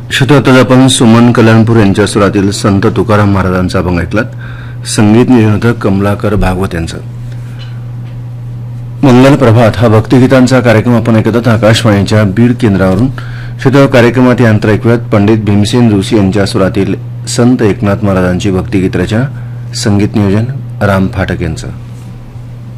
श्रोते, आपण सुमन कल्याणपूर यांच्या सुरातील संत तुकाराम महाराजांचा अभंग ऐकलात. संगीत नियोजन होतं कमलाकर भागवत यांचं. मंगल प्रभात हा भक्तिगीतांचा कार्यक्रम आपण ऐकतात आकाशवाणीच्या बीड केंद्रावरून. श्रोते, कार्यक्रमात यंत्र ऐकूयात पंडित भीमसेन जोशी यांच्या सुरातील संत एकनाथ महाराजांची भक्तिगीत रचना, संगीत नियोजन राम फाटक यांचं.